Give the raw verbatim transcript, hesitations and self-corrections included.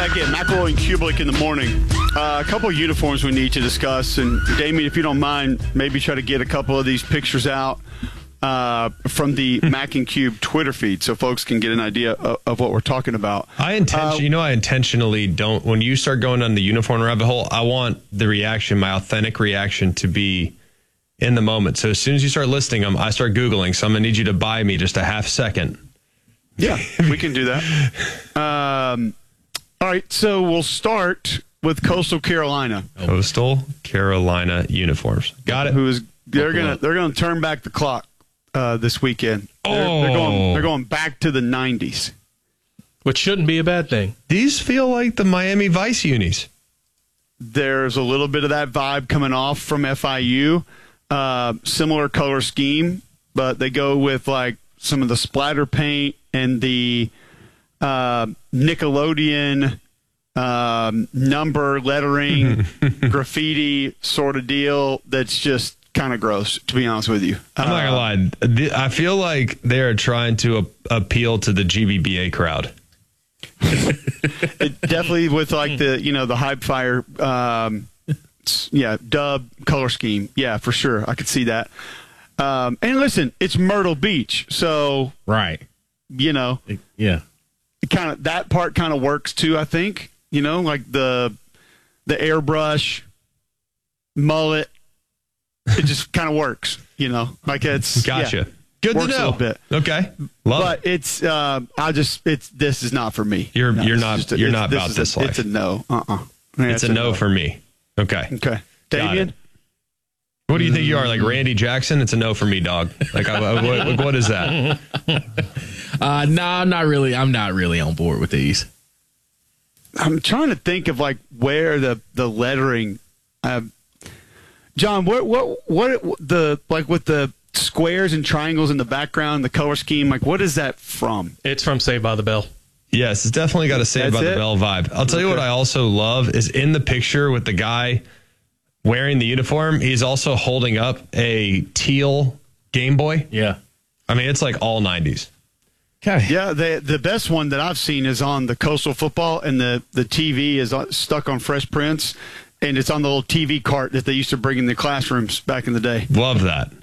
back at McElroy and Kublik in the morning. Uh, a couple of uniforms we need to discuss. And, Damien, if you don't mind, maybe try to get a couple of these pictures out uh, from the Mac and Cube Twitter feed so folks can get an idea of, of what we're talking about. I intention, uh, you know, I intentionally don't. When you start going on the uniform rabbit hole, I want the reaction, my authentic reaction, to be in the moment. So as soon as you start listing them, I start Googling. So I'm going to need you to buy me just a half second. Yeah, we can do that. Um, all right, so we'll start with Coastal Carolina. Coastal Carolina uniforms. Got it. Who is they're gonna they're gonna turn back the clock uh, this weekend. They're, oh, they're going they're going back to the nineties, which shouldn't be a bad thing. These feel like the Miami Vice unis. There's a little bit of that vibe coming off from F I U. Uh, similar color scheme, but they go with like some of the splatter paint and the uh, Nickelodeon um, number lettering, graffiti sort of deal that's just kind of gross, to be honest with you. I'm not going to lie. I feel like they're trying to a- appeal to the G B B A crowd. It definitely with like the, you know, the Hype Fire, um, yeah, dub color scheme. Yeah, for sure. I could see that. Um, and listen, it's Myrtle Beach, so right, you know, it, yeah, it kind of that part kind of works too. I think, you know, like the the airbrush mullet, it just kind of works. You know, like it's gotcha. Yeah, Good to works know. a little bit. Okay, love but it. it's uh, I just it's this is not for me. You're no, you're not a, you're not about this, this a, life. It's a no. Uh uh-uh. uh. It's a, a no, no for me. Okay. Okay. Damien. What do you think you are, like Randy Jackson? It's a no for me, dog. Like, I, what, what is that? Uh, no, I'm not really. I'm not really on board with these. I'm trying to think of like where the the lettering. Uh, John, what what what the like with the squares and triangles in the background, the color scheme, like what is that from? It's from Saved by the Bell. Yes, it's definitely got a Saved by the Bell vibe. I'll tell you what I also love is in the picture with the guy wearing the uniform, he's also holding up a teal Game Boy. Yeah. I mean, it's like all nineties. Okay. Yeah, the the best one that I've seen is on the Coastal Football, and the, the T V is stuck on Fresh Prince, and it's on the little T V cart that they used to bring in the classrooms back in the day. Love that.